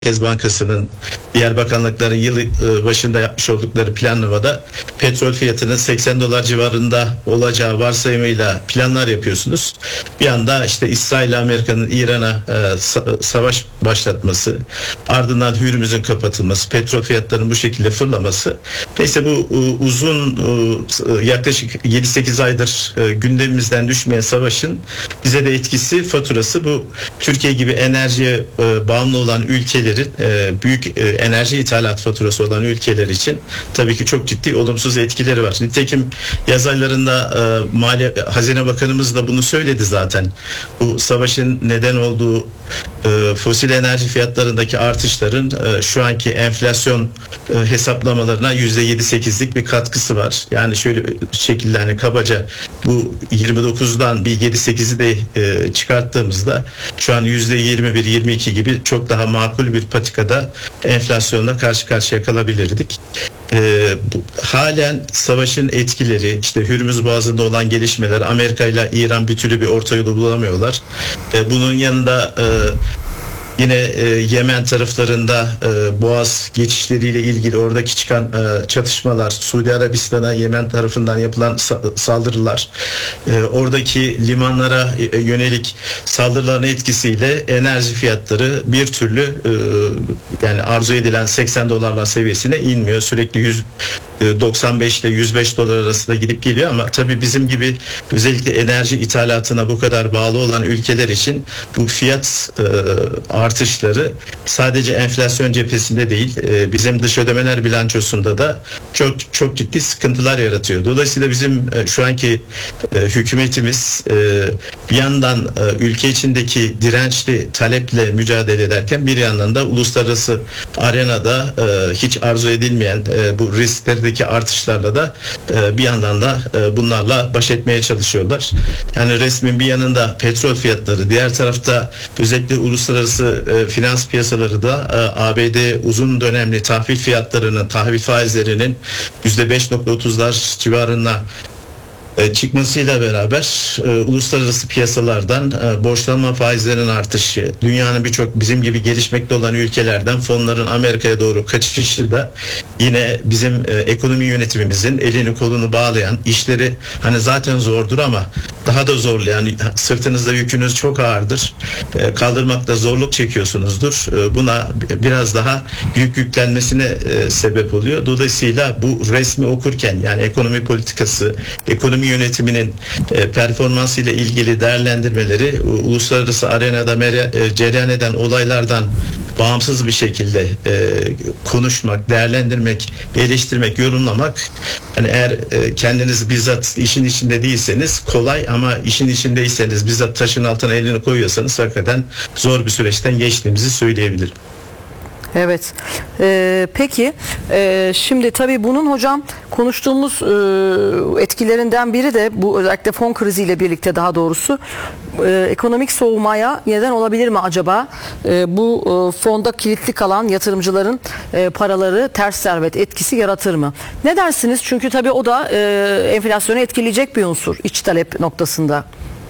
Merkez Bankası'nın diğer bakanlıkların yıl başında yapmış oldukları planlamada petrol fiyatının 80 dolar civarında olacağı varsayımıyla planlar yapıyorsunuz. Bir anda işte İsrail Amerika'nın İran'a savaş başlatması, ardından Hürmüz'ün kapatılması, petrol fiyatlarının bu şekilde fırlaması. Neyse bu uzun yaklaşık 7-8 aydır gündemimizden düşmeyen savaşın bize de etkisi, faturası bu Türkiye gibi enerjiye bağımlı olan ülkelerin büyük enerji ithalat faturası olan ülkeler için tabii ki çok ciddi olumsuz etkileri var. Nitekim yaz aylarında Hazine Bakanımız da bunu söyledi zaten. Bu savaşın neden olduğu fosil enerji fiyatlarındaki artışların şu anki enflasyon hesaplamalarına %7-8'lik bir katkısı var. Yani şöyle şekilde hani kabaca bu 29'dan bir 7-8'i de çıkarttığımızda şu an %21-22 gibi çok daha makul bir patikada enflasyonla karşı karşıya kalabilirdik. Halen savaşın etkileri, işte Hürmüz Boğazı'nda olan gelişmeler, Amerika ile İran bir türlü bir orta yolu bulamıyorlar. Bunun yanında yine Yemen taraflarında Boğaz geçişleriyle ilgili oradaki çıkan çatışmalar, Suudi Arabistan'a Yemen tarafından yapılan saldırılar, oradaki limanlara yönelik saldırıların etkisiyle enerji fiyatları bir türlü yani arzu edilen 80 dolarlar seviyesine inmiyor. Sürekli 95 ile 105 dolar arasında gidip geliyor ama tabii bizim gibi özellikle enerji ithalatına bu kadar bağlı olan ülkeler için bu fiyat artışları sadece enflasyon cephesinde değil, bizim dış ödemeler bilançosunda da çok ciddi sıkıntılar yaratıyor. Dolayısıyla bizim şu anki hükümetimiz bir yandan ülke içindeki dirençli taleple mücadele ederken bir yandan da uluslararası arenada hiç arzu edilmeyen bu risklerdeki artışlarla da bir yandan da bunlarla baş etmeye çalışıyorlar. Yani resmin bir yanında petrol fiyatları, diğer tarafta özellikle uluslararası finans piyasaları da ABD uzun dönemli tahvil fiyatlarının, tahvil faizlerinin %5.30'lar civarına çıkmasıyla beraber uluslararası piyasalardan borçlanma faizlerinin artışı, dünyanın birçok bizim gibi gelişmekte olan ülkelerden fonların Amerika'ya doğru kaçışı da yine bizim ekonomi yönetimimizin elini kolunu bağlayan, işleri hani zaten zordur ama daha da zorlayan, sırtınızda yükünüz çok ağırdır, kaldırmakta zorluk çekiyorsunuzdur. Buna biraz daha yük yüklenmesine sebep oluyor. Dolayısıyla bu resmi okurken, yani ekonomi politikası, ekonomi yönetiminin performansı ile ilgili değerlendirmeleri uluslararası arenada cereyan eden olaylardan bağımsız bir şekilde konuşmak, değerlendirmek, eleştirmek, yorumlamak, yani eğer kendiniz bizzat işin içinde değilseniz kolay ama işin içindeyseniz, bizzat taşın altına elini koyuyorsanız hakikaten zor bir süreçten geçtiğimizi söyleyebilirim. Evet. Peki şimdi tabii bunun hocam konuştuğumuz etkilerinden biri de bu, özellikle fon kriziyle birlikte daha doğrusu ekonomik soğumaya neden olabilir mi acaba? Bu fonda kilitli kalan yatırımcıların paraları ters servet etkisi yaratır mı? Ne dersiniz? Çünkü tabii o da enflasyonu etkileyecek bir unsur iç talep noktasında.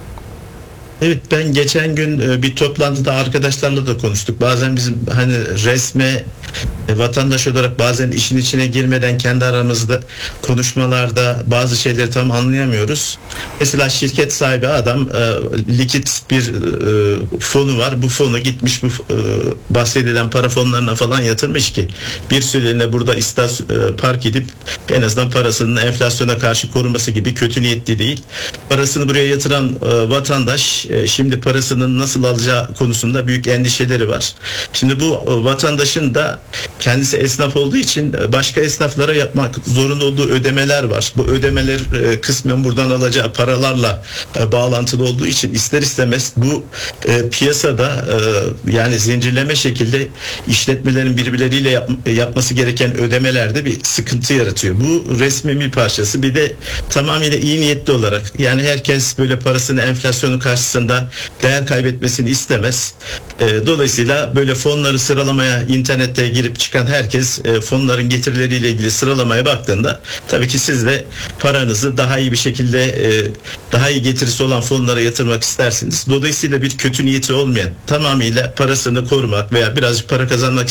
Evet, ben geçen gün bir toplantıda arkadaşlarla da konuştuk. Bazen bizim hani resme vatandaş olarak bazen işin içine girmeden kendi aramızda konuşmalarda bazı şeyleri tam anlayamıyoruz. Mesela şirket sahibi adam likit bir fonu var. Bu fonu gitmiş bu bahsedilen para fonlarına falan yatırmış ki bir süreliğine burada park edip en azından parasının enflasyona karşı korunması gibi kötü niyetli değil. Parasını buraya yatıran vatandaş şimdi parasının nasıl alacağı konusunda büyük endişeleri var. Şimdi bu vatandaşın da kendisi esnaf olduğu için başka esnaflara yapmak zorunda olduğu ödemeler var. Bu ödemeler kısmen buradan alacağı paralarla bağlantılı olduğu için ister istemez bu piyasada yani zincirleme şekilde işletmelerin birbirleriyle yapması gereken ödemelerde bir sıkıntı yaratıyor. Bu resmin bir parçası. Bir de tamamıyla iyi niyetli olarak, yani herkes böyle parasını enflasyonun karşısında değer kaybetmesini istemez. Dolayısıyla böyle fonları sıralamaya internette girip çıkan herkes fonların getirileriyle ilgili sıralamaya baktığında tabii ki siz de paranızı daha iyi bir şekilde daha iyi getirisi olan fonlara yatırmak istersiniz. Dolayısıyla bir kötü niyeti olmayan, tamamıyla parasını korumak veya birazcık para kazanmak